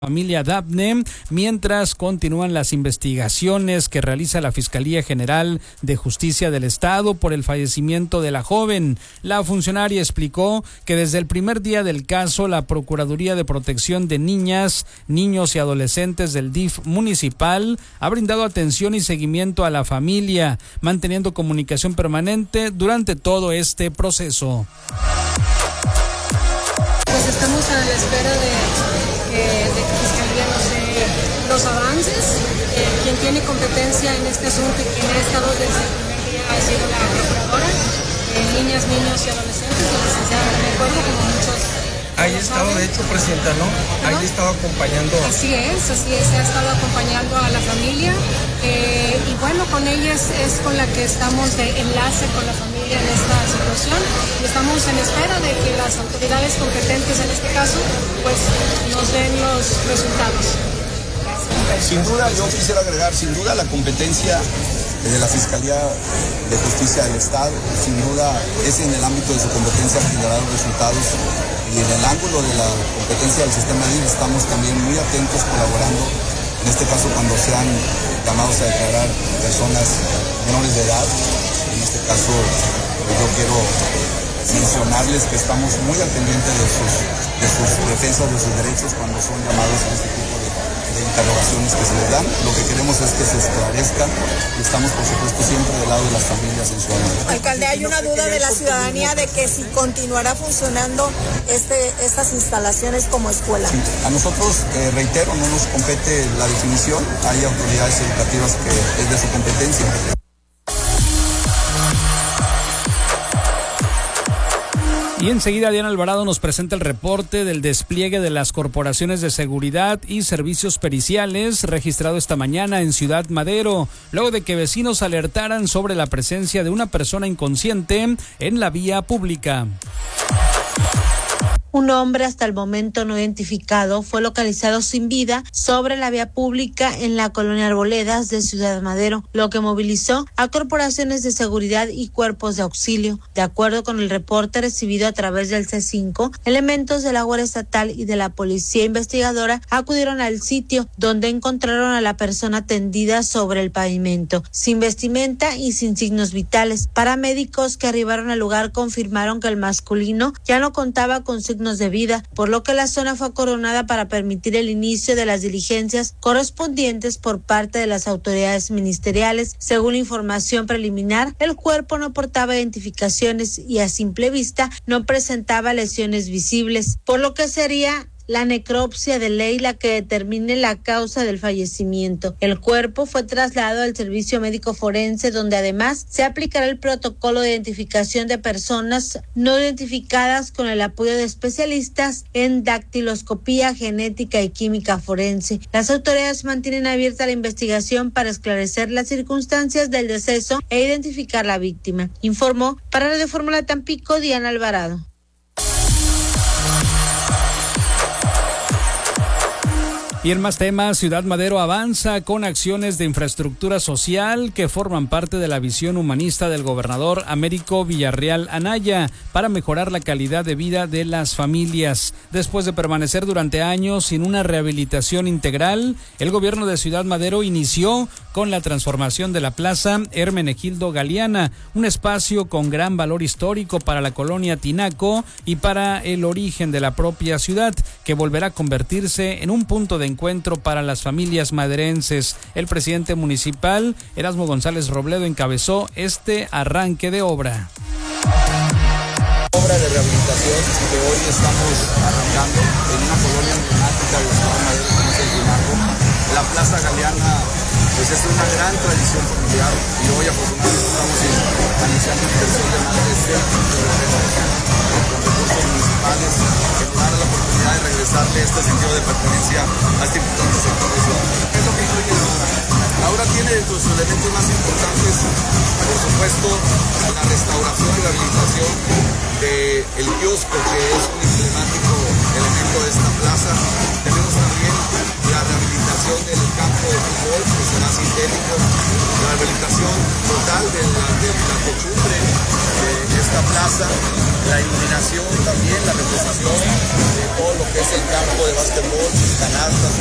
familia Dafne, mientras continúan las investigaciones que realiza la Fiscalía General de Justicia del Estado por el fallecimiento de la joven. La funcionaria explicó que desde el primer día del caso, la Procuraduría de Protección de Niñas, Niños y Adolescentes del DIF municipal ha brindado atención y seguimiento a la familia, manteniendo comunicación permanente durante todo este proceso. Pues estamos a la espera de que Fiscalía nos dé los avances. Quien tiene competencia en este asunto y quien ha estado desde el primer día ha sido la Procuradora, Niñas, Niños y Adolescentes, la licenciada René Cuervo, como muchos. Ahí estaba, de hecho, Presidenta, ¿no? Ahí estaba acompañando. Así es, se ha estado acompañando a la familia y bueno, con ella es con la que estamos de enlace con la familia en esta situación y estamos en espera de que las autoridades competentes en este caso pues nos den los resultados. Sin duda, yo quisiera agregar, sin duda la competencia de la Fiscalía de Justicia del Estado, sin duda es en el ámbito de su competencia generar resultados. Y en el ángulo de la competencia del sistema DIF estamos también muy atentos colaborando, en este caso cuando sean llamados a declarar personas menores de edad. En este caso yo quiero mencionarles que estamos muy al pendiente de sus defensas de sus derechos cuando son llamados a este tipo de interrogaciones que se les dan. Lo que queremos es que se esclarezca y estamos por supuesto siempre del lado de las familias en su ámbito. Alcalde, hay una duda de la ciudadanía de que si continuará funcionando estas instalaciones como escuela. Sí, a nosotros, reitero, no nos compete la definición, hay autoridades educativas que es de su competencia. Y enseguida Diana Alvarado nos presenta el reporte del despliegue de las corporaciones de seguridad y servicios periciales registrado esta mañana en Ciudad Madero, luego de que vecinos alertaran sobre la presencia de una persona inconsciente en la vía pública. Un hombre hasta el momento no identificado fue localizado sin vida sobre la vía pública en la colonia Arboledas de Ciudad Madero, lo que movilizó a corporaciones de seguridad y cuerpos de auxilio. De acuerdo con el reporte recibido a través del C5, elementos de la Guardia Estatal y de la Policía Investigadora acudieron al sitio, donde encontraron a la persona tendida sobre el pavimento, sin vestimenta y sin signos vitales. Paramédicos que arribaron al lugar confirmaron que el masculino ya no contaba con signos de vida, por lo que la zona fue acordonada para permitir el inicio de las diligencias correspondientes por parte de las autoridades ministeriales. Según la información preliminar, el cuerpo no portaba identificaciones y a simple vista no presentaba lesiones visibles, por lo que sería la necropsia de ley la que determine la causa del fallecimiento. El cuerpo fue trasladado al servicio médico forense, donde además se aplicará el protocolo de identificación de personas no identificadas con el apoyo de especialistas en dactiloscopía, genética y química forense. Las autoridades mantienen abierta la investigación para esclarecer las circunstancias del deceso e identificar la víctima. Informó para Radio Fórmula Tampico, Diana Alvarado. Y en más temas, Ciudad Madero avanza con acciones de infraestructura social que forman parte de la visión humanista del gobernador Américo Villarreal Anaya para mejorar la calidad de vida de las familias. Después de permanecer durante años sin una rehabilitación integral, el gobierno de Ciudad Madero inició con la transformación de la Plaza Hermenegildo Galeana, un espacio con gran valor histórico para la colonia Tinaco y para el origen de la propia ciudad, que volverá a convertirse en un punto de encuentro para las familias maderenses. El presidente municipal, Erasmo González Robledo, encabezó este arranque de obra. Obra de rehabilitación que hoy estamos arrancando en una colonia emblemática de Ciudad Madero, como es el Tinaco. La Plaza Galeana pues es una gran tradición familiar y hoy afortunadamente estamos anunciando una inversión de más de 6 millones de pesos con recursos municipales que nos dan la oportunidad de regresarle este sentido de pertenencia a este importante sector de Ciudad Madero. ¿Qué es lo que incluye la obra? La obra tiene dentro de sus elementos más importantes, por supuesto, la restauración y rehabilitación del kiosco, que es un emblemático elemento de esta plaza. Tenemos también la rehabilitación del campo de fútbol, que será sintético, la rehabilitación total de la techumbre de esta la plaza, la iluminación también, la representación de todo lo que es el campo de básquetbol, sus canastas,